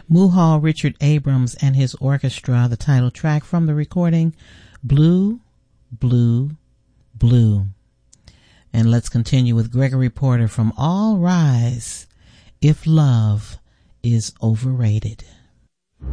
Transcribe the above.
Muhal Richard Abrams and his orchestra, the title track from the recording, Blue, Blue, Blue. And let's continue with Gregory Porter from All Rise, If Love is Overrated.